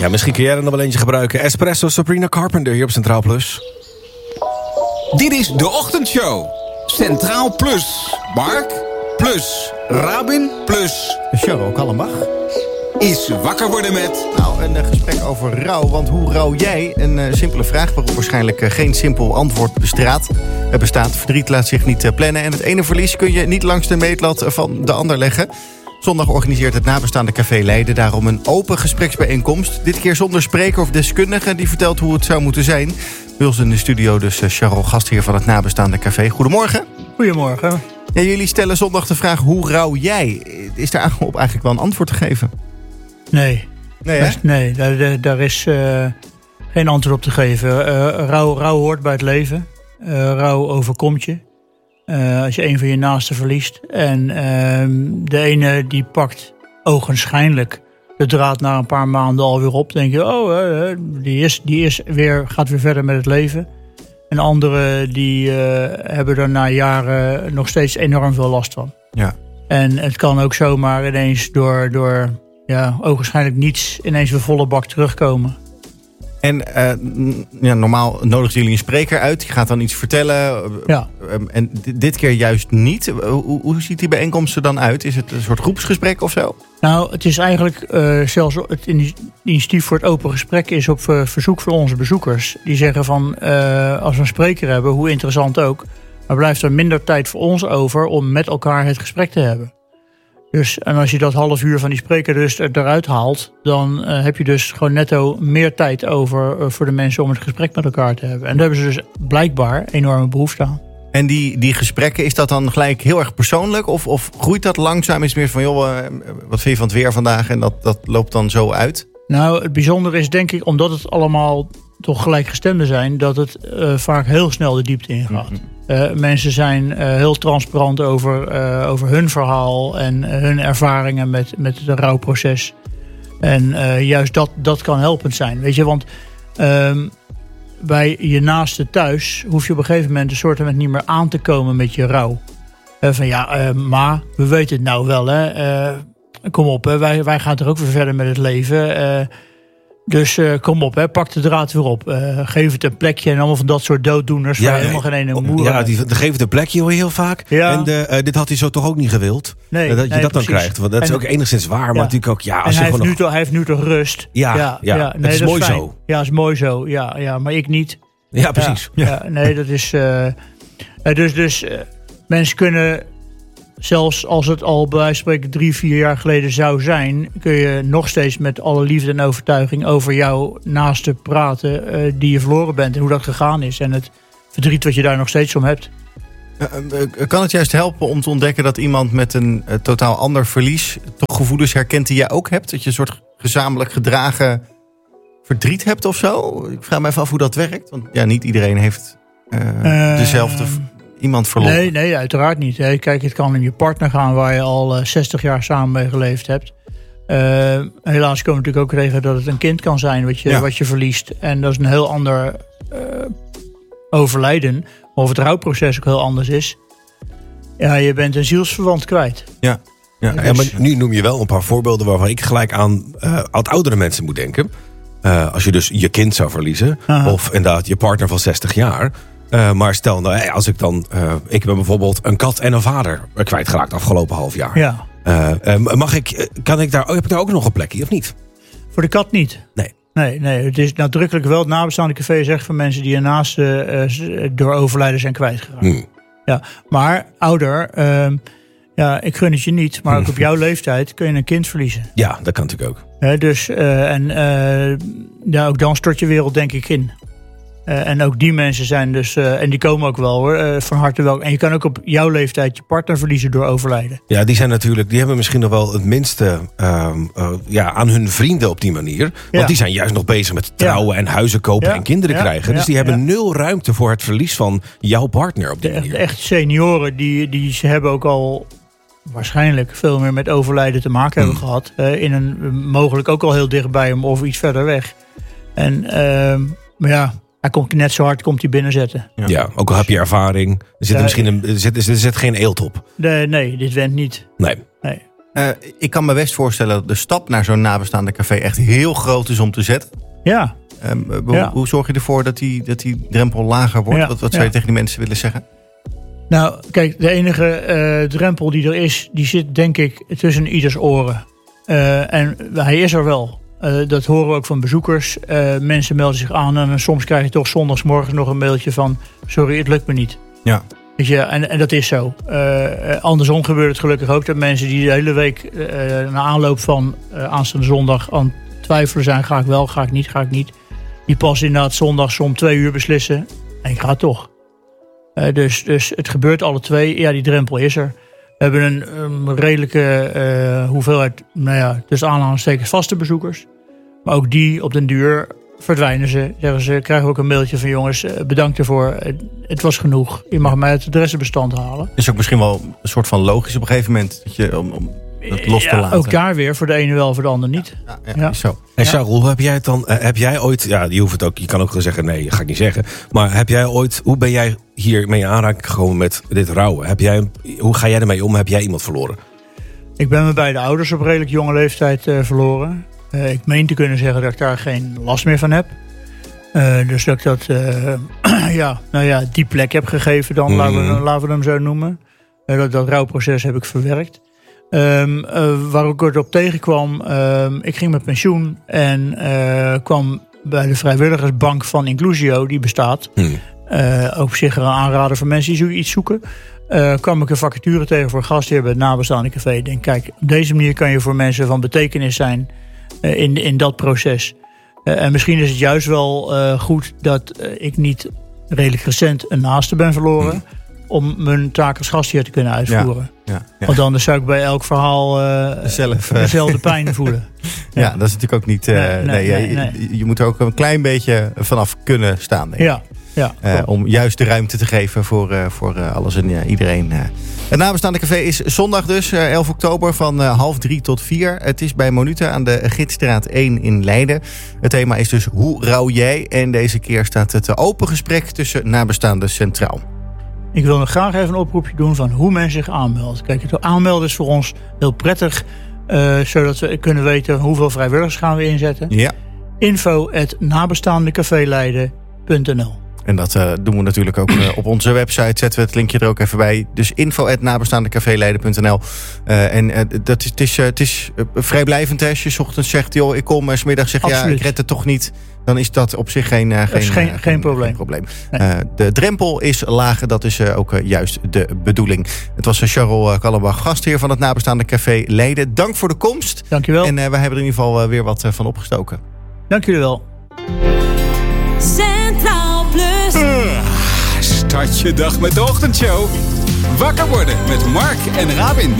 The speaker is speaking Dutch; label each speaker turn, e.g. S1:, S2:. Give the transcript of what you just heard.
S1: Ja, misschien kun jij er nog wel eentje gebruiken. Espresso Sabrina Carpenter hier op Centraal Plus.
S2: Dit is de ochtendshow. Centraal Plus. Mark plus Rabin plus
S3: Charles Kallenbach
S2: is wakker worden met...
S3: Nou, een gesprek over rouw. Want hoe rouw jij? Een simpele vraag waarop waarschijnlijk geen simpel antwoord bestaat. Verdriet laat zich niet plannen. En het ene verlies kun je niet langs de meetlat van de ander leggen. Zondag organiseert het nabestaande Café Leiden daarom een open gespreksbijeenkomst. Dit keer zonder spreker of deskundige die vertelt hoe het zou moeten zijn. Bij ons in de studio dus Charles, gastheer van het nabestaande café. Goedemorgen.
S4: Goedemorgen.
S3: Ja, jullie stellen zondag de vraag, hoe rouw jij? Is daar op eigenlijk wel een antwoord te geven?
S4: Nee.
S3: Nee, hè?
S4: Nee, daar is geen antwoord op te geven. Rouw hoort bij het leven. Rouw overkomt je. Als je een van je naasten verliest. En de ene die pakt ogenschijnlijk de draad na een paar maanden alweer op. Dan denk je, die gaat weer verder met het leven. En anderen die hebben er na jaren nog steeds enorm veel last van. Ja. En het kan ook zomaar ineens door ogenschijnlijk niets ineens weer volle bak terugkomen.
S3: En normaal nodigen jullie een spreker uit. Die gaat dan iets vertellen.
S4: Ja.
S3: En dit keer juist niet. Hoe ziet die bijeenkomst er dan uit? Is het een soort groepsgesprek of zo?
S4: Nou, het is eigenlijk zelfs het initiatief voor het open gesprek is op verzoek van onze bezoekers. Die zeggen van, als we een spreker hebben, hoe interessant ook, maar blijft er minder tijd voor ons over om met elkaar het gesprek te hebben. Dus, en als je dat half uur van die spreker dus eruit haalt, dan heb je dus gewoon netto meer tijd over voor de mensen om het gesprek met elkaar te hebben. En daar hebben ze dus blijkbaar enorme behoefte aan. En
S3: die gesprekken, is dat dan gelijk heel erg persoonlijk? Of groeit dat langzaam? Is het meer van, joh, wat vind je van het weer vandaag? En dat loopt dan zo uit?
S4: Nou, het bijzondere is denk ik, omdat het allemaal toch gelijkgestemden zijn, dat het vaak heel snel de diepte ingaat. Mensen zijn heel transparant over hun verhaal en hun ervaringen met het rouwproces. En juist dat kan helpend zijn. Weet je, want bij je naaste thuis hoef je op een gegeven moment een soort van niet meer aan te komen met je rouw. Ma, we weten het nou wel, hè. Kom op, hè. Wij gaan er ook weer verder met het leven. Dus kom op, hè, pak de draad weer op. Geef het een plekje en allemaal van dat soort dooddoeners. Waar helemaal geen ene moer.
S1: Ja, geef het een plekje hoor je heel vaak. Ja. En dit had hij zo toch ook niet gewild. Dat je dat precies dan krijgt. Want dat is ook enigszins waar. Maar natuurlijk ook, ja, als
S4: en
S1: je
S4: hij heeft nu toch rust.
S1: Ja, het is mooi zo.
S4: Ja, het is mooi zo. Ja, maar ik niet.
S1: Ja, precies.
S4: Nee, dat is... Dus mensen kunnen... Zelfs als het al bij wijze van spreken 3-4 jaar geleden zou zijn, kun je nog steeds met alle liefde en overtuiging over jouw naaste praten die je verloren bent en hoe dat gegaan is. En het verdriet wat je daar nog steeds om hebt.
S3: Kan het juist helpen om te ontdekken dat iemand met een totaal ander verlies toch gevoelens herkent die jij ook hebt? Dat je een soort gezamenlijk gedragen verdriet hebt of zo? Ik vraag me even af hoe dat werkt. Want ja, niet iedereen heeft dezelfde iemand verloren.
S4: Nee, uiteraard niet. Kijk, het kan in je partner gaan waar je al 60 jaar samen mee geleefd hebt. Helaas komen we natuurlijk ook regelen dat het een kind kan zijn wat je verliest. En dat is een heel ander overlijden. Of het rouwproces ook heel anders is. Ja, je bent een zielsverwant kwijt.
S1: Ja, maar nu noem je wel een paar voorbeelden waarvan ik gelijk aan oudere mensen moet denken. Als je dus je kind zou verliezen. Aha. Of inderdaad je partner van 60 jaar. Maar stel nou, als ik dan... ik ben bijvoorbeeld een kat en een vader kwijtgeraakt afgelopen half jaar. Ja. Heb ik daar ook nog een plekje of niet?
S4: Voor de kat niet. Nee, het is nadrukkelijk wel het nabestaande café zegt van mensen die ernaast door overlijden zijn kwijtgeraakt. Ja, maar ouder, ik gun het je niet, maar ook op jouw leeftijd kun je een kind verliezen.
S1: Ja, dat kan natuurlijk ook.
S4: Ook dan stort je wereld denk ik in. En ook die mensen zijn dus, en die komen ook wel hoor, van harte welkom. En je kan ook op jouw leeftijd je partner verliezen door overlijden.
S1: Ja, die hebben misschien nog wel het minste aan hun vrienden op die manier. Want die zijn juist nog bezig met trouwen en huizen kopen en kinderen krijgen. Dus die hebben nul ruimte voor het verlies van jouw partner op die manier.
S4: De echt senioren, die hebben ook al waarschijnlijk veel meer met overlijden te maken hebben gehad. Mogelijk ook al heel dichtbij hem of iets verder weg. Hij komt net zo hard komt hij binnenzetten.
S1: Ja, ook al heb je ervaring. Er zit geen eelt op.
S4: Nee, dit went niet.
S1: Nee.
S3: Ik kan me best voorstellen dat de stap naar zo'n nabestaande café echt heel groot is om te zetten.
S4: Ja.
S3: Hoe zorg je ervoor dat die drempel lager wordt? Wat zou je tegen die mensen willen zeggen?
S4: Nou, kijk, de enige drempel die er is, die zit denk ik tussen ieders oren. En hij is er wel. Dat horen we ook van bezoekers. Mensen melden zich aan en soms krijg je toch zondagsmorgen nog een mailtje van... sorry, het lukt me niet.
S3: Ja.
S4: Weet je, en dat is zo. Andersom gebeurt het gelukkig ook dat mensen die de hele week na aanloop van aanstaande zondag aan het twijfelen zijn... ga ik wel, ga ik niet. Die pas inderdaad zondags om 2 uur beslissen en ik ga toch. Dus het gebeurt alle twee. Ja, die drempel is er. We hebben een redelijke hoeveelheid, tussen aanhalingstekens vaste bezoekers. Maar ook die op den duur verdwijnen ze. Zeggen ze, krijgen ook een mailtje van jongens, bedankt ervoor. Het was genoeg. Je mag mij het adressenbestand halen.
S3: Is ook misschien wel een soort van logisch op een gegeven moment dat je om het los te laten.
S4: Ook daar weer, voor de ene wel, voor de ander niet.
S3: Ja. Zo.
S1: En Charles, hoe heb jij het dan? Heb jij ooit, je kan ook zeggen, nee, dat ga ik niet zeggen. Maar heb jij ooit, hoe ben jij hiermee in aanraking gekomen met dit rouwen? Hoe ga jij ermee om? Heb jij iemand verloren?
S4: Ik ben mijn beide ouders op redelijk jonge leeftijd verloren. Ik meen te kunnen zeggen dat ik daar geen last meer van heb. Dus dat ik dat, die plek heb gegeven dan, laten we hem zo noemen. Dat rouwproces heb ik verwerkt. Waar ik het op tegenkwam, ik ging met pensioen en kwam bij de vrijwilligersbank van Inclusio, die bestaat. Ook zich een aanrader voor mensen die iets zoeken. Kwam ik een vacature tegen voor gastheer bij het nabestaande café. Ik denk, kijk, op deze manier kan je voor mensen van betekenis zijn in dat proces. En misschien is het juist wel goed dat ik niet redelijk recent een naaste ben verloren... om mijn taak als gastheer te kunnen uitvoeren. Ja. Want anders zou ik bij elk verhaal dezelfde pijn voelen.
S3: Ja, dat is natuurlijk ook niet... Je moet er ook een klein beetje vanaf kunnen staan, denk ik. Om juist de ruimte te geven voor alles en iedereen. Het nabestaande café is zondag dus, 11 oktober van 2:30 tot 4. Het is bij Monuta aan de Gidsstraat 1 in Leiden. Het thema is dus hoe rouw jij? En deze keer staat het open gesprek tussen nabestaanden centraal.
S4: Ik wil nog graag even een oproepje doen van hoe men zich aanmeldt. Kijk, het aanmelden is voor ons heel prettig. Zodat we kunnen weten hoeveel vrijwilligers gaan we inzetten.
S3: Ja.
S4: info@nabestaandecafeleiden.nl.
S3: En dat doen we natuurlijk ook op onze website. Zetten we het linkje er ook even bij. Dus info@nabestaandecafeleiden.nl. Het is vrijblijvend. Als je 's ochtends zegt, joh, ik kom. 's middag zeg ik red het toch niet. Dan is dat op zich geen probleem. Nee. De drempel is lager. Dat is ook juist de bedoeling. Het was Charles Kallenbach, gastheer van het nabestaande café Leiden. Dank voor de komst.
S4: Dank je wel.
S3: En we hebben er in ieder geval weer wat van opgestoken.
S4: Dank jullie wel.
S2: Centraal Plus. Start je dag met de ochtendshow. Wakker worden met Mark en Rabin.